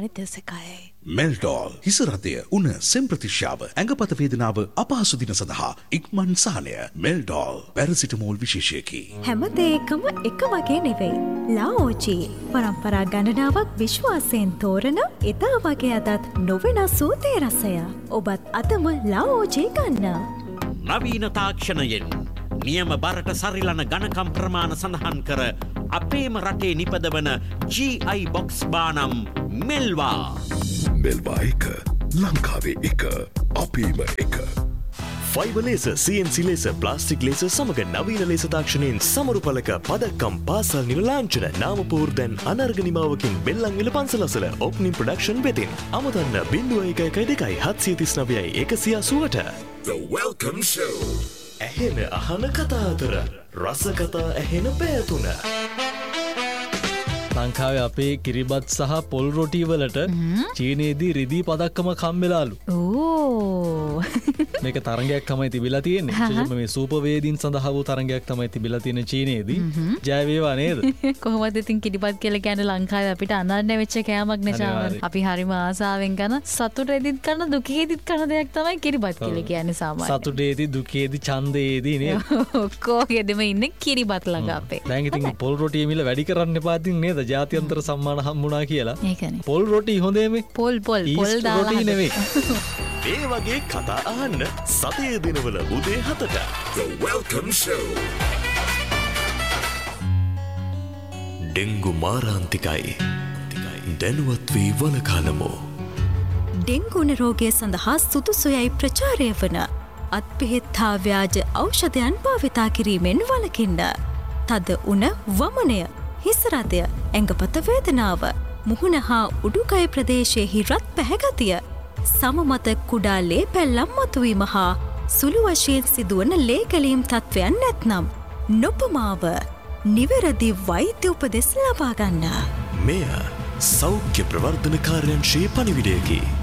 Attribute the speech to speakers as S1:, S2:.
S1: දෙසකයි.
S2: මෙල්ඩෝල් හිසරදය උන සෙම්ප්‍රතිශ්‍යාව ඇඟපත වේදනාව අපහසු දින සඳහා ඉක්මන් සහනය. මෙල්ඩෝල් පැරසිටමෝල් විශේෂයකි.
S1: හැම දෙයකම එක වගේ නෙවෙයි. ලාओජී පරම්පරා ගණනාවක් විශ්වාසයෙන් තෝරන එදා වගේ අදත් නොවෙනස් වූ තේ රසය. ඔබත් අදම ලාओජී ගන්න.
S3: නවීන තාක්ෂණයෙන් නියම බරට සරිලන ගණකම් ප්‍රමාණ සඳහන් කර අපේම රටේ නිපදවන GI බොක්ස් බානම් මෙල්වා.
S4: මෙල්වා එක ලංකාවේ එක අපේම එක. Fibre laser, CNC laser, plastic laser සමග නවීන ලේසර් තාක්ෂණයෙන් සමරුපලක පදක්කම් පාසල් නිල ලාංඡන නාමපුවර් දැන් අනර්ග නිමාවකින් බෙල්ලන්විල පන්සල අසල ඔප්නිම් ප්‍රොඩක්ෂන් වෙතින් අමතන්න 0112 739 180ට.
S5: The Welcome Show.
S4: ඇහෙන අහන කතා අතර රස කතා ඇහෙන පැතුන.
S6: ලංකාවේ අපේ කිරිබත් සහ පොල් රොටි වලට චීනයේදී රිදී පදක්කම කම්බෙලාලු.
S1: ඕ
S6: මේක තරගයක් තමයි තිබිලා තියෙන්නේ. විශේෂයෙන්ම මේ සූපවේදීන් සඳහා වූ තරගයක් තමයි තිබිලා තියෙන චීනයේදී. ජය වේවා නේද?
S1: කොහොමද ඉතින් කිරිබත් කියලා කියන්නේ ලංකාවේ අපිට අනන්‍ය වෙච්ච කෑමක් නේ. අපි හරිම ආසාවෙන් කරන සතුටේදීත් කරන දුකේදීත් කරන දෙයක් තමයි කිරිබත් කියලා කියන්නේ සාමාන්‍යයෙන්. සතුටේදී දුකේදී ඡන්දේදී නේද? ඔක්කොගෙදම ඉන්නේ කිරිබත් ළඟ අපේ. දැන් ඉතින්
S6: පොල් රොටිය මිල වැඩි කරන්න එපා ඉතින් නේද? ජාත්‍යන්තර සම්මාන හම්බුණා කියලා.
S1: ඒකනේ.
S6: පොල් රොටි හොඳේ මේ.
S1: පොල් දාලා
S6: රොටි නෙවෙයි.
S4: ඒ වගේ කතා අහන්න සතියේ දිනවල උදේ 7ට
S5: The Welcome Show.
S4: ඩෙංගු මාරාන්තිකයි. දැනුවත් වී වළකාලමු.
S1: ඩෙංගුන රෝගය සඳහා සුදුසුයයි ප්‍රචාරය වන අත්පෙහෙත් හා ව්‍යාජ ඖෂධයන් භාවිතා කිරීමෙන් වළකින්න. තද උණ වමනය, හිසරදය, ඇඟපත වේදනාව, මුහුණ හා උඩුකය ප්‍රදේශයෙහි රත් පැහැගතිය, සමමත කුඩා ලේ පැල්ලම් මතුවීම හා සුළු වශයෙන් සිදුවන ලේකැලීම් තත්ත්වයන් නැත්නම් නොපමාව නිවැරදි වෛද්‍ය උපදෙස් ලබා ගන්න.
S4: මෙය සෞඛ්‍ය ප්‍රවර්ධන කාර්යාංශයේ පණිවිඩයකි.